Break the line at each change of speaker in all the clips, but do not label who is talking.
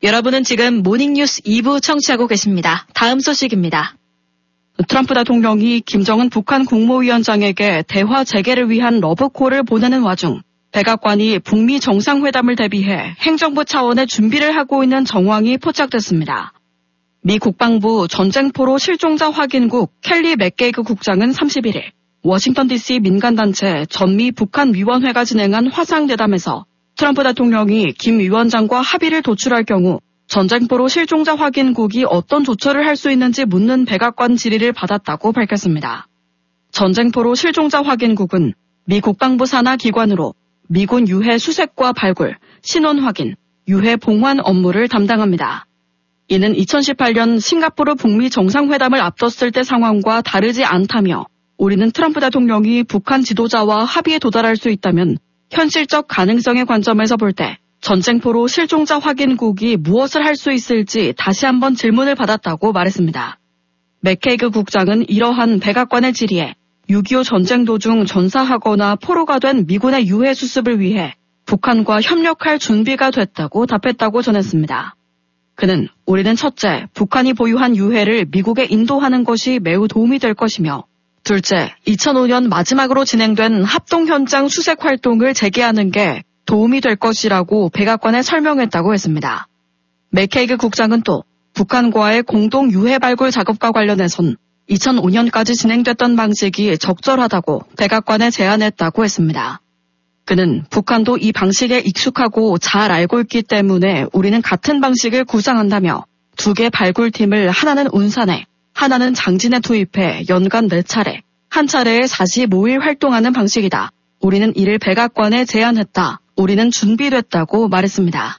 여러분은 지금 모닝뉴스 2부 청취하고 계십니다. 다음 소식입니다.
트럼프 대통령이 김정은 북한 국무위원장에게 대화 재개를 위한 러브콜을 보내는 와중 백악관이 북미 정상회담을 대비해 행정부 차원의 준비를 하고 있는 정황이 포착됐습니다. 미 국방부 전쟁포로 실종자 확인국 켈리 맥게이그 국장은 31일 워싱턴 DC 민간단체 전미 북한위원회가 진행한 화상대담에서 트럼프 대통령이 김 위원장과 합의를 도출할 경우 전쟁포로 실종자 확인국이 어떤 조처를 할 수 있는지 묻는 백악관 질의를 받았다고 밝혔습니다. 전쟁포로 실종자 확인국은 미 국방부 산하 기관으로 미군 유해 수색과 발굴, 신원 확인, 유해 봉환 업무를 담당합니다. 이는 2018년 싱가포르 북미 정상회담을 앞뒀을 때 상황과 다르지 않다며 우리는 트럼프 대통령이 북한 지도자와 합의에 도달할 수 있다면 현실적 가능성의 관점에서 볼 때 전쟁포로 실종자 확인국이 무엇을 할 수 있을지 다시 한번 질문을 받았다고 말했습니다. 맥케이그 국장은 이러한 백악관의 질의에 6.25 전쟁 도중 전사하거나 포로가 된 미군의 유해 수습을 위해 북한과 협력할 준비가 됐다고 답했다고 전했습니다. 그는 우리는 첫째, 북한이 보유한 유해를 미국에 인도하는 것이 매우 도움이 될 것이며 둘째, 2005년 마지막으로 진행된 합동 현장 수색 활동을 재개하는 게 도움이 될 것이라고 백악관에 설명했다고 했습니다. 맥케이그 국장은 또 북한과의 공동 유해 발굴 작업과 관련해선 2005년까지 진행됐던 방식이 적절하다고 백악관에 제안했다고 했습니다. 그는 북한도 이 방식에 익숙하고 잘 알고 있기 때문에 우리는 같은 방식을 구상한다며 두 개 발굴팀을 하나는 운산에 하나는 장진에 투입해 연간 4차례, 한 차례에 45일 활동하는 방식이다. 우리는 이를 백악관에 제안했다. 우리는 준비됐다고 말했습니다.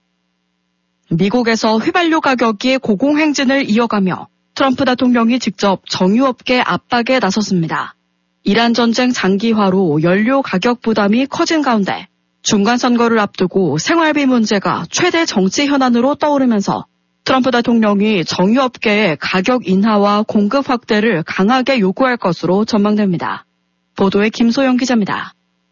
미국에서 휘발유 가격이 고공행진을 이어가며 트럼프 대통령이 직접 정유업계 압박에 나섰습니다. 이란 전쟁 장기화로 연료 가격 부담이 커진 가운데 중간 선거를 앞두고 생활비 문제가 최대 정치 현안으로 떠오르면서 트럼프 대통령이 정유업계의 가격 인하와 공급 확대를 강하게 요구할 것으로 전망됩니다. 보도에 김소영 기자입니다.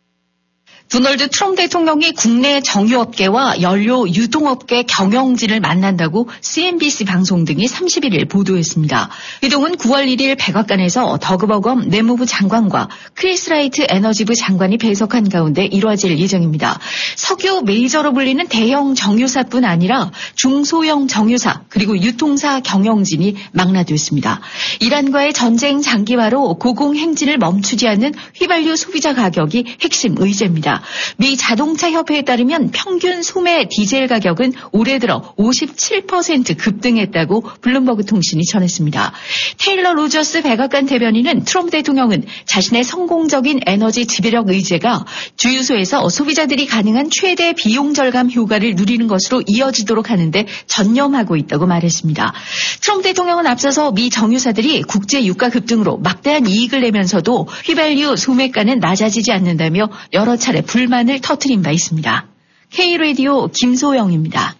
도널드 트럼프 대통령이 국내 정유업계와 연료 유통업계 경영진을 만난다고 CNBC 방송 등이 31일 보도했습니다. 이동은 9월 1일 백악관에서 더그버검 내무부 장관과 크리스 라이트 에너지부 장관이 배석한 가운데 이루어질 예정입니다. 석유 메이저로 불리는 대형 정유사뿐 아니라 중소형 정유사 그리고 유통사 경영진이 망라됐습니다. 이란과의 전쟁 장기화로 고공행진을 멈추지 않는 휘발유 소비자 가격이 핵심 의제입니다. 미 자동차 협회에 따르면 평균 소매 디젤 가격은 올해 들어 57% 급등했다고 블룸버그 통신이 전했습니다. 테일러 로저스 백악관 대변인은 트럼프 대통령은 자신의 성공적인 에너지 지배력 의제가 주유소에서 소비자들이 가능한 최대 비용 절감 효과를 누리는 것으로 이어지도록 하는데 전념하고 있다고 말했습니다. 트럼프 대통령은 앞서서 미 정유사들이 국제 유가 급등으로 막대한 이익을 내면서도 휘발유 소매가는 낮아지지 않는다며 여러 차례 불만을 터뜨린 바 있습니다. K라디오 김소영입니다.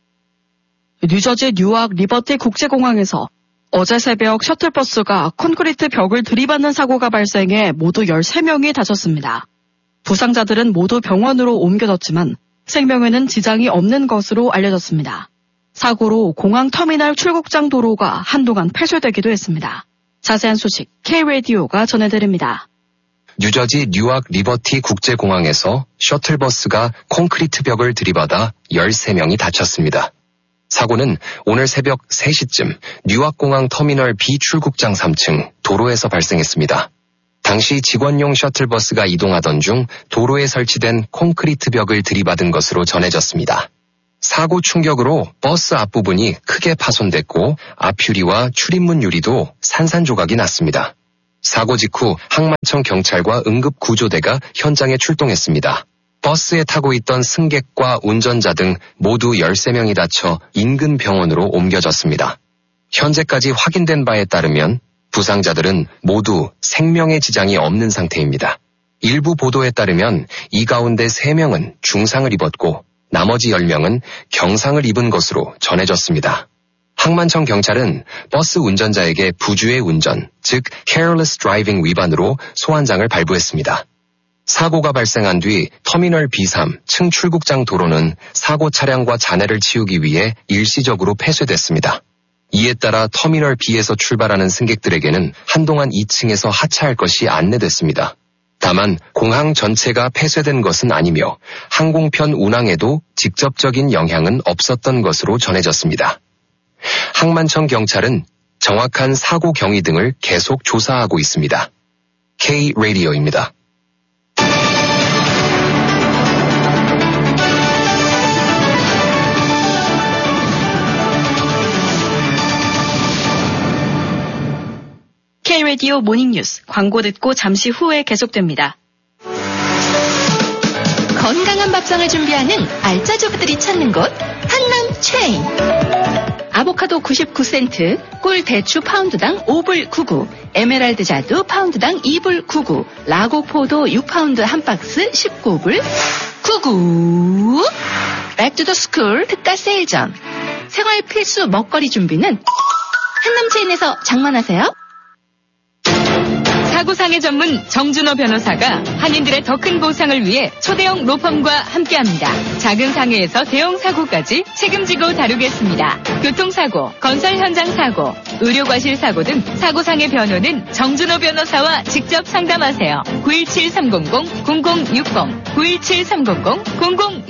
뉴저지 뉴악 리버티 국제공항에서 어제 새벽 셔틀버스가 콘크리트 벽을 들이받는 사고가 발생해 모두 13명이 다쳤습니다. 부상자들은 모두 병원으로 옮겨졌지만 생명에는 지장이 없는 것으로 알려졌습니다. 사고로 공항 터미널 출국장 도로가 한동안 폐쇄되기도 했습니다. 자세한 소식 K라디오가 전해드립니다.
뉴저지 뉴악 리버티 국제공항에서 셔틀버스가 콘크리트 벽을 들이받아 13명이 다쳤습니다. 사고는 오늘 새벽 3시쯤 뉴악공항 터미널 B 출국장 3층 도로에서 발생했습니다. 당시 직원용 셔틀버스가 이동하던 중 도로에 설치된 콘크리트 벽을 들이받은 것으로 전해졌습니다. 사고 충격으로 버스 앞부분이 크게 파손됐고 앞유리와 출입문 유리도 산산조각이 났습니다. 사고 직후 항만청 경찰과 응급구조대가 현장에 출동했습니다. 버스에 타고 있던 승객과 운전자 등 모두 13명이 다쳐 인근 병원으로 옮겨졌습니다. 현재까지 확인된 바에 따르면 부상자들은 모두 생명에 지장이 없는 상태입니다. 일부 보도에 따르면 이 가운데 3명은 중상을 입었고 나머지 10명은 경상을 입은 것으로 전해졌습니다. 항만청 경찰은 버스 운전자에게 부주의 운전, 즉 careless driving 위반으로 소환장을 발부했습니다. 사고가 발생한 뒤 터미널 B3 층출국장 도로는 사고 차량과 잔해를 치우기 위해 일시적으로 폐쇄됐습니다. 이에 따라 터미널 B에서 출발하는 승객들에게는 한동안 2층에서 하차할 것이 안내됐습니다. 다만 공항 전체가 폐쇄된 것은 아니며 항공편 운항에도 직접적인 영향은 없었던 것으로 전해졌습니다. 항만청 경찰은 정확한 사고 경위 등을 계속 조사하고 있습니다. K-라디오입니다.
K-라디오 모닝뉴스 광고 듣고 잠시 후에 계속됩니다.
건강한 밥상을 준비하는 알짜조부들이 찾는 곳 한남 체인. 아보카도 99센트, 꿀 대추 파운드당 5불 99, 에메랄드 자두 파운드당 2불 99, 라고포도 6파운드 한 박스 19불 99. 백투더스쿨 특가 세일전. 생활 필수 먹거리 준비는 한남 체인에서 장만하세요.
사고상해 전문 정준호 변호사가 한인들의 더 큰 보상을 위해 초대형 로펌과 함께합니다. 작은 상해에서 대형 사고까지 책임지고 다루겠습니다. 교통사고, 건설 현장 사고, 의료과실 사고 등 사고상해 변호는 정준호 변호사와 직접 상담하세요. 917-300-0060, 917-300-0060